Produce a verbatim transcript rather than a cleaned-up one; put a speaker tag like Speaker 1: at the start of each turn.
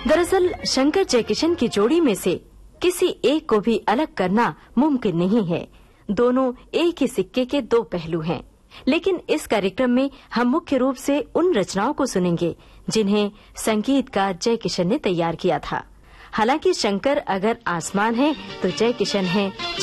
Speaker 1: दरअसल शंकर जयकिशन की जोड़ी में से किसी एक को भी अलग करना मुमकिन नहीं है। दोनों एक ही सिक्के के दो पहलू हैं। लेकिन इस कार्यक्रम में हम मुख्य रूप से उन रचनाओं को सुनेंगे जिन्हें संगीतकार जयकिशन ने तैयार किया था। हालांकि शंकर अगर आसमान है तो जयकिशन है